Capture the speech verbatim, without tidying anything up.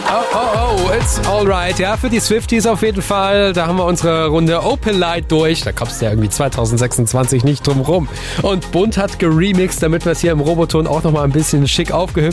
Oh, oh, oh, it's alright. Ja, für die Swifties auf jeden Fall. Da haben wir unsere Runde Open Light durch. Da kommst du ja irgendwie zwanzig sechsundzwanzig nicht drum rum. Und Bunt hat geremixed, damit wir es hier im Roboton auch nochmal ein bisschen schick aufgehübscht